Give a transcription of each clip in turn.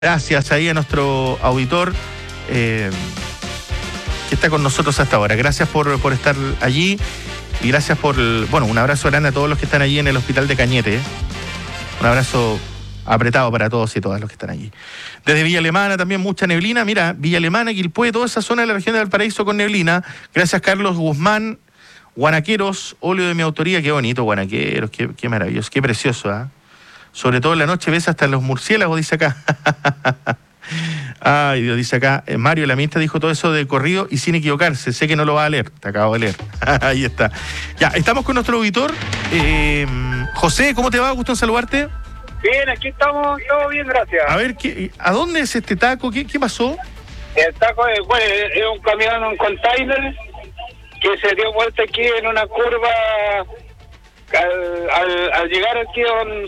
Gracias ahí a nuestro auditor que está con nosotros hasta ahora. Gracias por estar allí y gracias por, un abrazo grande a todos los que están allí en el hospital de Cañete. Un abrazo apretado para todos y todas los que están allí. Desde Villa Alemana también mucha neblina. Mira, Villa Alemana, Quilpué, toda esa zona de la región de Valparaíso con neblina. Gracias Carlos Guzmán. Guanaqueros, óleo de mi autoría. Qué bonito, Guanaqueros, qué maravilloso, qué precioso, ¿ah? Sobre todo en la noche ves hasta los murciélagos, dice acá. Ay, Dios, dice acá. Mario, la ministra dijo todo eso de corrido y sin equivocarse. Sé que no lo va a leer. Te acabo de leer. Ahí está. Ya, estamos con nuestro auditor. José, ¿cómo te va? Gusto en saludarte. Bien, aquí estamos. Todo bien, gracias. A ver, ¿a dónde es este taco? ¿Qué pasó? El taco es un camión, un container que se dio vuelta aquí en una curva al llegar aquí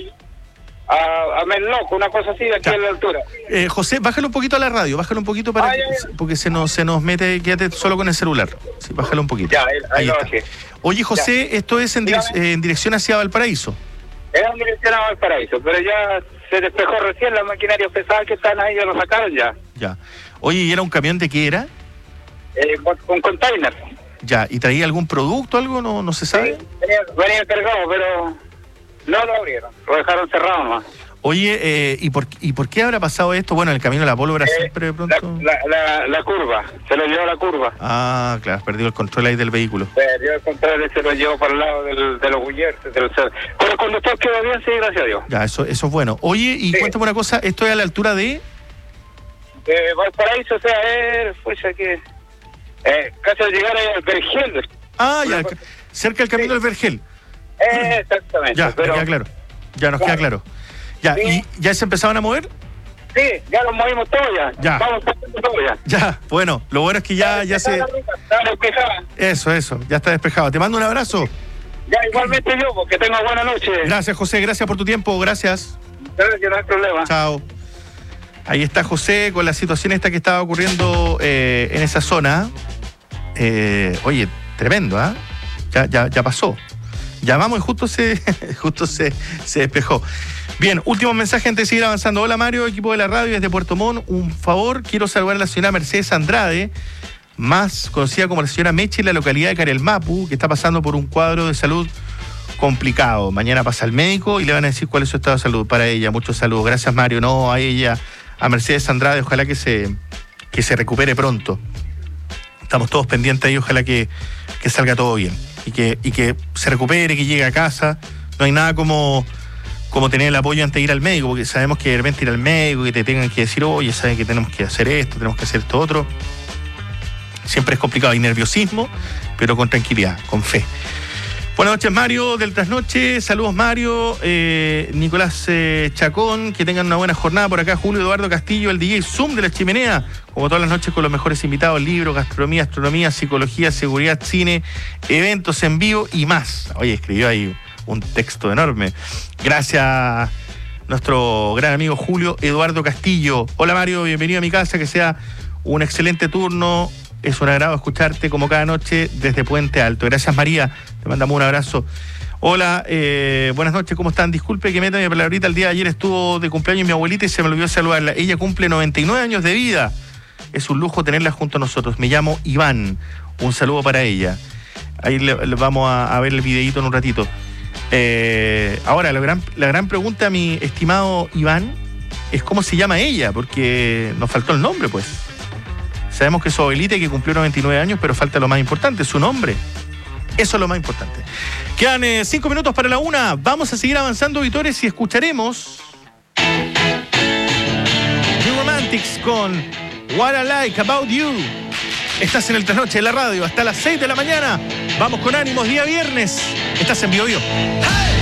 a Menloc, una cosa así, aquí a la altura. José, bájalo un poquito a la radio, bájalo un poquito para porque se nos mete, quédate solo con el celular. Sí, bájalo un poquito. Ya, ahí lo está. bajé. Oye, José, Ya. esto es en dirección hacia Valparaíso. Es en dirección a Valparaíso, pero ya se despejó recién la maquinaria pesada que están ahí, ya lo sacaron ya. Ya. Oye, ¿y era un camión de qué era? Un container. Ya, ¿y traía algún producto, algo? No se sabe. Sí, venía cargado, pero no lo abrieron, lo dejaron cerrado nomás. Oye, ¿y por qué habrá pasado esto? Bueno, en el camino de la pólvora siempre de pronto... La curva, se lo llevó la curva. Ah, claro, has perdido el control ahí del vehículo. Perdió el control y se lo llevó por el lado de los Guillertes. Pero el conductor quedó bien, sí, gracias a Dios. Ya, eso es bueno. Oye, y sí. Cuéntame una cosa, ¿esto es a la altura de...? Valparaíso, o sea, casi al llegar al Vergel. Ah, ya, cerca del camino del Vergel. Exactamente. Ya, pero, queda claro. Ya nos queda claro. Ya, sí. ¿Y ya se empezaban a mover? Sí, ya los movimos todos ya. Vamos haciendo todo ya. Ya, bueno, lo bueno es que ya se... Está despejada. Eso, ya está despejado. Te mando un abrazo. Ya, igualmente yo, porque tengo buena noche. Gracias, José, gracias por tu tiempo, gracias. Gracias, no hay problema. Chao. Ahí está José con la situación esta que estaba ocurriendo en esa zona. Oye, tremendo, ¿ah? Ya pasó. Llamamos y justo se despejó. Bien, último mensaje antes de seguir avanzando. Hola Mario, equipo de la radio desde Puerto Montt. Un favor, quiero saludar a la señora Mercedes Andrade, más conocida como la señora Meche, en la localidad de Carelmapu, que está pasando por un cuadro de salud complicado. Mañana pasa al médico y le van a decir cuál es su estado de salud para ella. Muchos saludos. Gracias Mario, no a ella, a Mercedes Andrade, ojalá que se recupere pronto. Estamos todos pendientes ahí, ojalá que salga todo bien y que se recupere, que llegue a casa. No hay nada como tener el apoyo antes de ir al médico, porque sabemos que de repente ir al médico, que te tengan que decir, oye, saben que tenemos que hacer esto, tenemos que hacer esto otro. Siempre es complicado, hay nerviosismo, pero con tranquilidad, con fe. Buenas noches, Mario, del Trasnoche. Saludos, Mario. Nicolás Chacón, que tengan una buena jornada por acá. Julio Eduardo Castillo, el DJ Zoom de la Chimenea, como todas las noches con los mejores invitados, libros, gastronomía, astronomía, psicología, seguridad, cine, eventos en vivo y más. Oye, escribió ahí un texto enorme. Gracias, nuestro gran amigo Julio Eduardo Castillo. Hola, Mario, bienvenido a mi casa, que sea un excelente turno. Es un agrado escucharte como cada noche desde Puente Alto. Gracias, María. Te mandamos un abrazo. Hola, buenas noches, ¿cómo están? Disculpe que meta mi palabrita. El día de ayer estuvo de cumpleaños mi abuelita y se me olvidó saludarla. Ella cumple 99 años de vida. Es un lujo tenerla junto a nosotros. Me llamo Iván. Un saludo para ella. Ahí le vamos a ver el videíto en un ratito. Ahora, la gran pregunta, mi estimado Iván, es cómo se llama ella, porque nos faltó el nombre, pues. Sabemos que es su abuelita y que cumplió 99 años, pero falta lo más importante, su nombre. Eso es lo más importante. Quedan 5 minutos para la 1. Vamos a seguir avanzando, auditores, y escucharemos The Romantics con What I Like About You. Estás en el Trasnoche de la radio hasta las 6 de la mañana. Vamos con ánimos, día viernes. Estás en Bio Bio. ¡Hey!